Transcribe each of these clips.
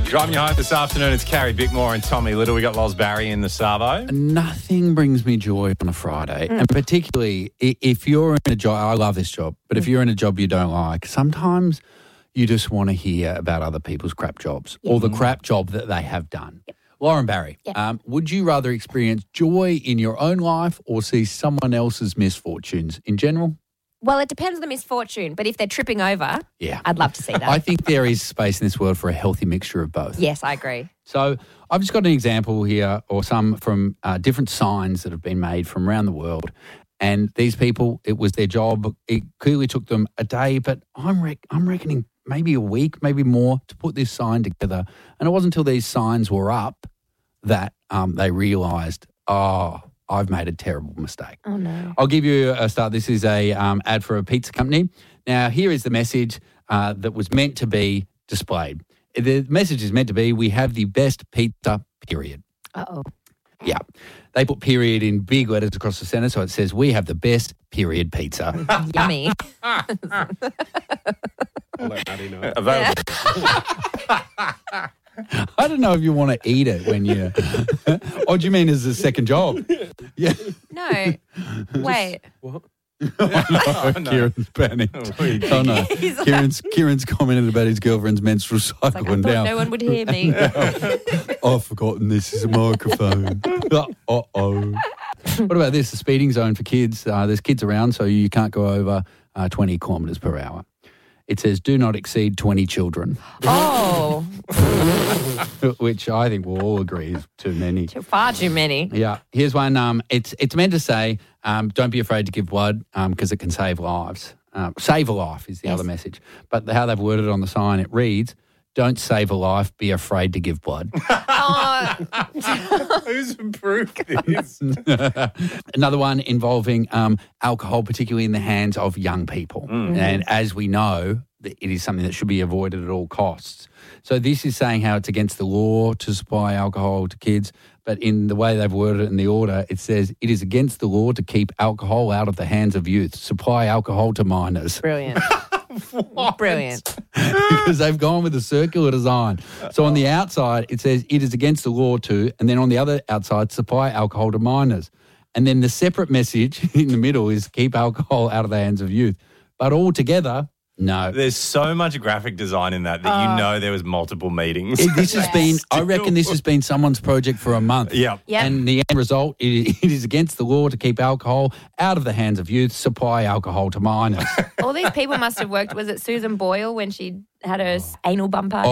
Driving you home this afternoon, it's Carrie Bickmore and Tommy Little. We got Loz Barry in the Savo. Nothing brings me joy on a Friday, and particularly if you're in a job, I love this job, but if you're in a job you don't like, sometimes you just want to hear about other people's crap jobs or the crap job that they have done. Yep. Lauren Barry, would you rather experience joy in your own life or see someone else's misfortunes in general? Well, it depends on the misfortune, but if they're tripping over, I'd love to see that. I think there is space in this world for a healthy mixture of both. Yes, I agree. So I've just got an example here, or some from different signs that have been made from around the world. And these people, it was their job. It clearly took them a day, but I'm reckoning maybe a week, maybe more, to put this sign together. And it wasn't until these signs were up that they realised, I've made a terrible mistake. Oh, no. I'll give you a start. This is a ad for a pizza company. Now, here is the message that was meant to be displayed. The message is meant to be, we have the best pizza, period. Uh-oh. Yeah. They put period in big letters across the centre, so it says, we have the best, period, pizza. Yummy. I'll let Maddie know. Available. I don't know if you want to eat it when you... Or do you mean as a second job? Yeah. No. Wait. What? Oh, no. Kieran's panicked. Oh, no. Kieran's commented about his girlfriend's menstrual cycle. It's like, I thought no one would hear me. I've forgotten this is a microphone. Uh-oh. What about this? The speeding zone for kids. There's kids around, so you can't go over 20 kilometres per hour. It says, do not exceed 20 children. Oh. Which I think we'll all agree is too many. Far too many. Yeah. Here's one. It's meant to say, don't be afraid to give blood because it can save lives. Save a life is the other message. But how they've worded it on the sign, it reads, don't save a life, be afraid to give blood. Who's improved this? Another one involving alcohol, particularly in the hands of young people. And as we know, it is something that should be avoided at all costs. So this is saying how it's against the law to supply alcohol to kids, but in the way they've worded it in the order, it says it is against the law to keep alcohol out of the hands of youth. Supply alcohol to minors. Brilliant. Brilliant. Because they've gone with a circular design. So on the outside, it says it is against the law to, and then on the other outside, supply alcohol to minors. And then the separate message in the middle is keep alcohol out of the hands of youth. But all together, no. There's so much graphic design in that you know there was multiple meetings. This has been, I reckon this has been someone's project for a month. Yeah. And the end result, it is against the law to keep alcohol out of the hands of youth, supply alcohol to minors. All these people must have worked. Was it Susan Boyle when she had her anal bum party?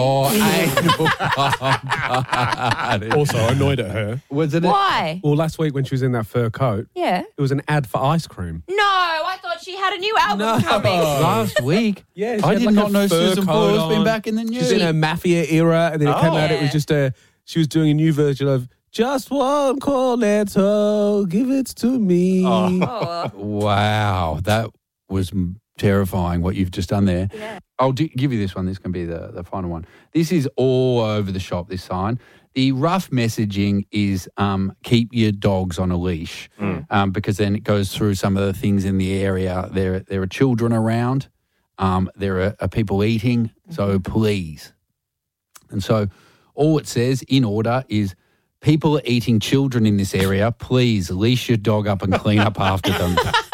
Also annoyed at her. Was it? Why? Well, last week when she was in that fur coat, Yeah. it was an ad for ice cream. No, I thought she had a new album coming. Last week? Yeah, I did not know Susan Boyle's been back in the news. She's in her Mafia era, and then it came out, it was Yeah. just she was doing a new version of Just One Cornetto, Give It To Me. Oh. Wow, that was terrifying what you've just done there. Yeah. I'll give you this one. This can be the final one. This is all over the shop, this sign. The rough messaging is keep your dogs on a leash because then it goes through some of the things in the area. There are children around. There are people eating. So please. And so all it says in order is people are eating children in this area. Please leash your dog up and clean up after them.